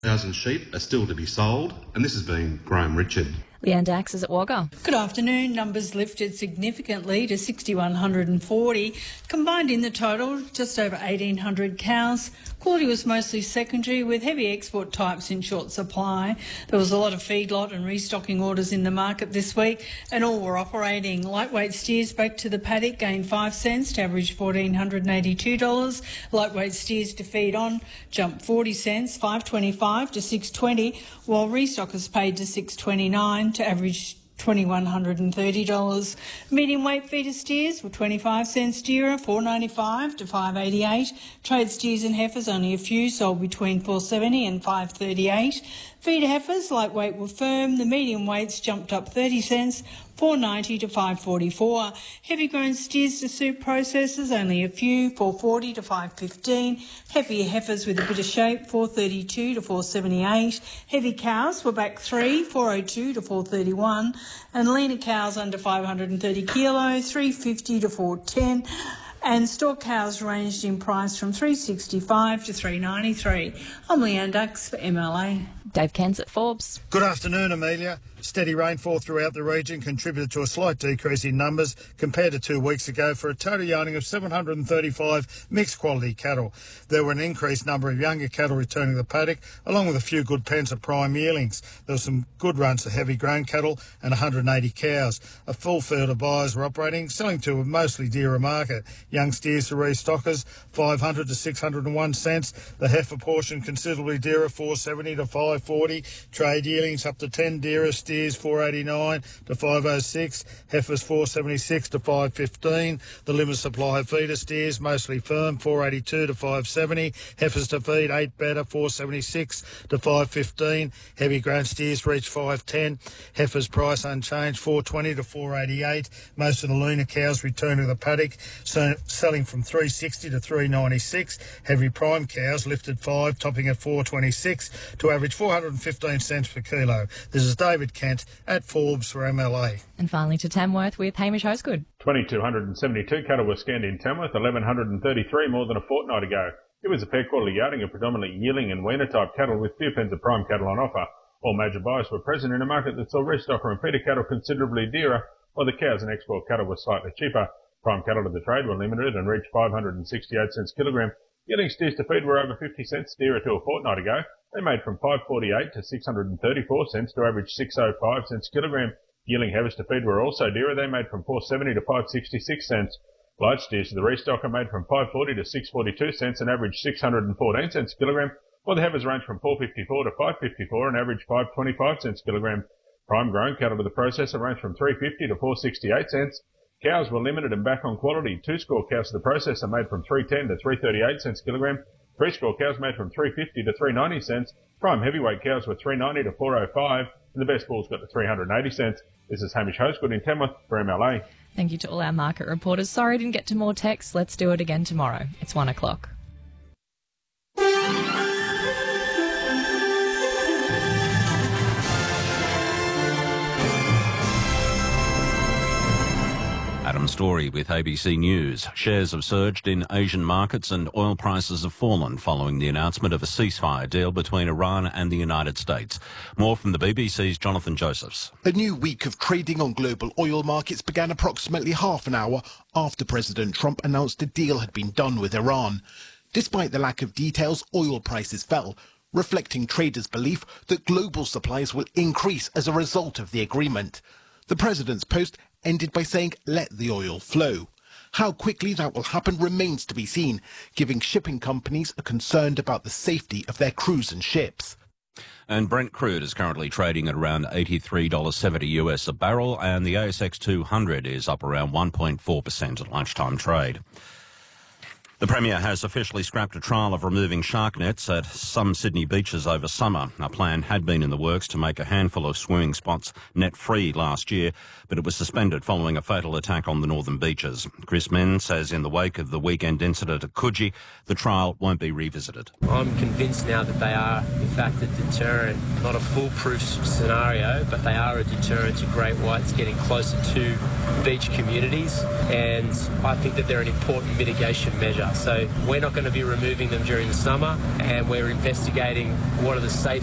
1,000 sheep are still to be sold, and this has been Graham Richard. Leanne Dax is at Wagga. Good afternoon. Numbers lifted significantly to 6,140. Combined in the total, just over 1,800 cows. Quality was mostly secondary, with heavy export types in short supply. There was a lot of feedlot and restocking orders in the market this week, and all were operating. Lightweight steers back to the paddock gained 5 cents to average $1,482. Lightweight steers to feed on jumped 40 cents, $5.25 to $6.20, while restockers paid to $6.29 to average $2,130. Medium weight feeder steers were 25 cents dearer, $4.95 to $5.88. Trade steers and heifers, only a few, sold between $4.70 and $5.38. Feeder heifers, lightweight, were firm. The medium weights jumped up 30 cents, $4.90 to $5.44. Heavy grown steers to soup processors, only a few, $4.40 to $5.15. Heavier heifers with a bit of shape, $4.32 to $4.78. Heavy cows were back 3, $4.02 to $4.31. And leaner cows under 530 kilos, $3.50 to $4.10. And stock cows ranged in price from $3.65 to $3.93. I'm Leanne Dax for MLA. Dave Kens at Forbes. Good afternoon, Amelia. Steady rainfall throughout the region contributed to a slight decrease in numbers compared to 2 weeks ago for a total yarding of 735 mixed quality cattle. There were an increased number of younger cattle returning to the paddock, along with a few good pens of prime yearlings. There were some good runs of heavy grain cattle and 180 cows. A full field of buyers were operating, selling to a mostly dearer market. Young steers to restockers, 500 to 601 cents. The heifer portion considerably dearer, 470 to 540. Trade yearlings up to 10 dearer. Steers 489 to 506, heifers 476 to 515. The limit supply of feeder steers mostly firm, 482 to 570. Heifers to feed 8 better, 476 to 515. Heavy grown steers reach 510. Heifers price unchanged, 420 to 488. Most of the leaner cows return to the paddock, selling from 360 to 396. Heavy prime cows lifted 5, topping at 426 to average 415 cents per kilo. This is David Kent at Forbes for MLA. And finally to Tamworth with Hamish Hosgood. 2,272 cattle were scanned in Tamworth, 1,133 more than a fortnight ago. It was a fair quality yarding of predominantly yearling and weaner type cattle with few pens of prime cattle on offer. All major buyers were present in a market that saw restocker and feeder cattle considerably dearer, while the cows and export cattle were slightly cheaper. Prime cattle to the trade were limited and reached 568 cents kilogram. Yearling steers to feed were over 50 cents dearer to a fortnight ago. They made from 548 to 634 cents to average 605 cents kilogram. Yearling heifers to feed were also dearer. They made from 470 to 566 cents. Large steers to the restocker made from 540 to 642 cents and averaged 614 cents kilogram, while the heifers ranged from 454 to 554 and averaged 525 cents kilogram. Prime grown cattle to the processor ranged from 350 to 468 cents. Cows were limited and back on quality. 2-score cows to the processor made from 310 to 338 cents kilogram. 3-score cows made from 350 to 390 cents. Prime heavyweight cows were 390 to 405, and the best bulls got to 380 cents. This is Hamish Hosgood in Tamworth for MLA. Thank you to all our market reporters. Sorry I didn't get to more texts. Let's do it again tomorrow. It's 1 o'clock. Adam Story with ABC News. Shares have surged in Asian markets and oil prices have fallen following the announcement of a ceasefire deal between Iran and the United States. More from the BBC's Jonathan Josephs. A new week of trading on global oil markets began approximately half an hour after President Trump announced a deal had been done with Iran. Despite the lack of details, oil prices fell, reflecting traders' belief that global supplies will increase as a result of the agreement. The president's post ended by saying, "Let the oil flow." How quickly that will happen remains to be seen, giving shipping companies are concerned about the safety of their crews and ships. And Brent crude is currently trading at around $83.70 US a barrel, and the ASX 200 is up around 1.4% at lunchtime trade. The Premier has officially scrapped a trial of removing shark nets at some Sydney beaches over summer. A plan had been in the works to make a handful of swimming spots net-free last year, but it was suspended following a fatal attack on the northern beaches. Chris Min says in the wake of the weekend incident at Coogee, the trial won't be revisited. I'm convinced now that they are, in fact, a deterrent, not a foolproof scenario, but they are a deterrent to great whites getting closer to beach communities, and I think that they're an important mitigation measure. So we're not going to be removing them during the summer, and we're investigating what are the safe